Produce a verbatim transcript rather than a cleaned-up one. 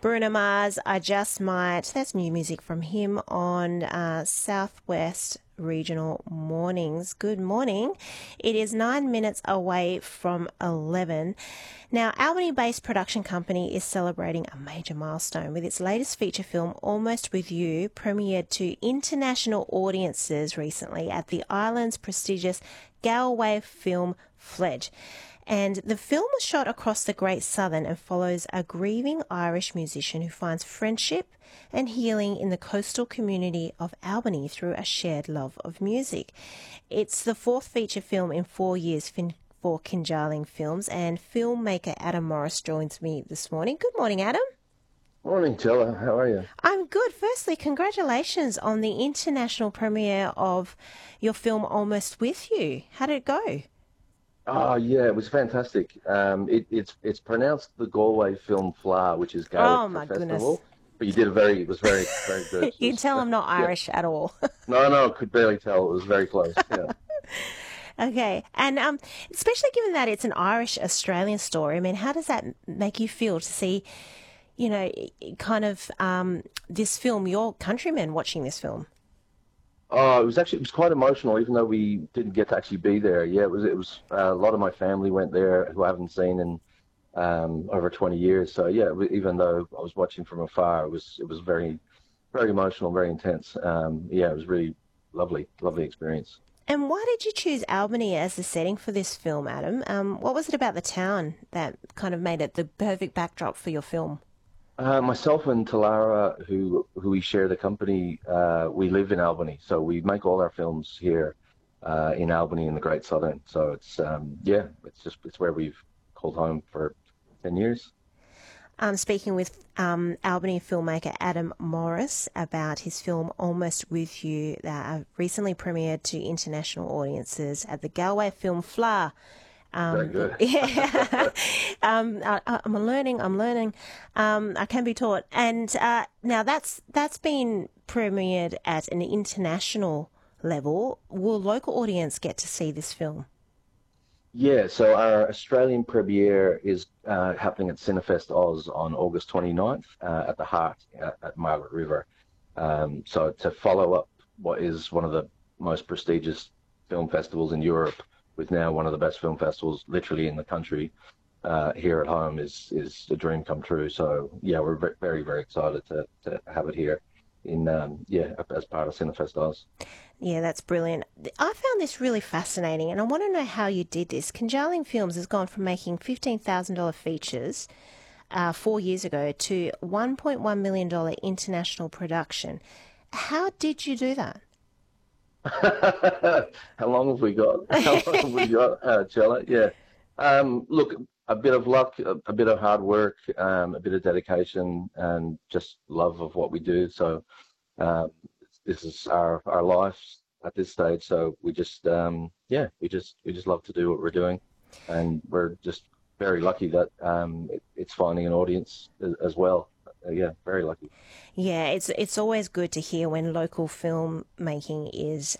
Bruno Mars, I Just Might. That's new music from him on uh, Southwest Regional Mornings. Good morning. It is nine minutes away from eleven. Now, Albany-based production company is celebrating a major milestone with its latest feature film, Almost With You, premiered to international audiences recently at the island's prestigious Galway Film Fledge. And the film was shot across the Great Southern and follows a grieving Irish musician who finds friendship and healing in the coastal community of Albany through a shared love of music. It's the fourth feature film in four years for Kinjalling Films, and filmmaker Adam Morris joins me this morning. Good morning, Adam. Morning, Tella. How are you? I'm good. Firstly, congratulations on the international premiere of your film Almost With You. How did it go? Oh, yeah, it was fantastic. Um, it, it's it's pronounced the Galway Film Fleadh, which is Gaelic oh, my festival. Goodness. But you did a very, it was very, very good. You can was, tell I'm not yeah. Irish at all. no, no, could barely tell. It was very close. Yeah. Okay, and um, especially given that it's an Irish-Australian story, I mean, how does that make you feel to see, you know, kind of um, this film, your countrymen watching this film? Oh, it was actually, it was quite emotional, even though we didn't get to actually be there. Yeah, it was, it was, uh, a lot of my family went there who I haven't seen in um, over twenty years. So yeah, even though I was watching from afar, it was, it was very, very emotional, very intense. Um, yeah, it was really lovely, lovely experience. And why did you choose Albany as the setting for this film, Adam? Um, what was it about the town that kind of made it the perfect backdrop for your film? Uh, myself and Talara, who who we share the company, uh, we live in Albany, so we make all our films here uh, in Albany in the Great Southern. So it's um, yeah, it's just it's where we've called home for ten years. I'm speaking with um, Albany filmmaker Adam Morris about his film Almost With You that recently premiered to international audiences at the Galway Film Fleadh. Um, Very good. Yeah, um, I, I'm learning. I'm learning. Um, I can be taught. And uh, now that's that's been premiered at an international level. Will local audience get to see this film? Yeah. So our Australian premiere is uh, happening at Cinefest Oz on August twenty-ninth uh, at the Heart at, at Margaret River. Um, so to follow up what is one of the most prestigious film festivals in Europe, with now one of the best film festivals literally in the country, uh, here at home is is a dream come true. So yeah, we're very, very excited to, to have it here in, um, yeah, as part of Cinefest Oz. Yeah, that's brilliant. I found this really fascinating, and I want to know how you did this. Kinjalling Films has gone from making fifteen thousand dollars features uh, four years ago to one point one million dollars international production. How did you do that? How long have we got? How long have we got, uh, Chella? Yeah. Um, look, a bit of luck, a, a bit of hard work, um, a bit of dedication, and just love of what we do. So um, this is our our life at this stage. So we just, um, yeah, we just we just love to do what we're doing, and we're just very lucky that um, it, it's finding an audience as, as well. Uh, yeah, very lucky. Yeah, it's it's always good to hear when local film making is